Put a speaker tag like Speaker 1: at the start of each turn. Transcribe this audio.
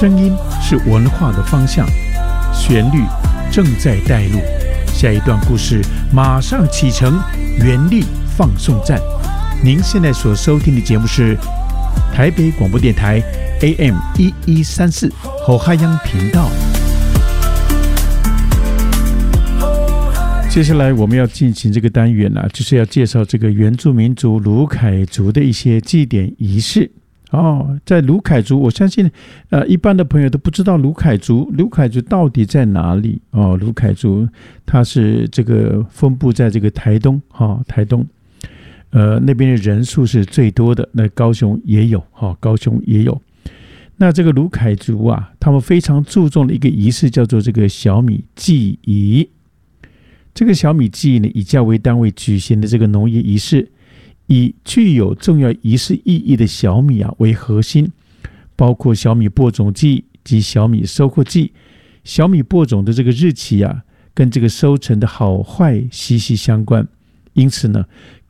Speaker 1: 声音是文化的方向，旋律正在带路。下一段故事马上启程，原力放送站。您现在所收听的节目是台北广播电台 AM1134 侯哈央频道。接下来我们要进行这个单元就是要介绍这个原住民族鲁凯族的一些祭典仪式。在鲁凯族，我相信一般的朋友都不知道鲁凯族到底在哪里。鲁凯族它是这个分布在这个台东，那边的人数是最多的。那高雄也有。那这个鲁凯族他们非常注重的一个仪式叫做这个小米祭仪。这个小米祭呢，以教为单位举行的这个农业仪式，以具有重要仪式意义的小米为核心，包括小米播种季及小米收获季。小米播种的这个日期跟这个收成的好坏息息相关，因此呢，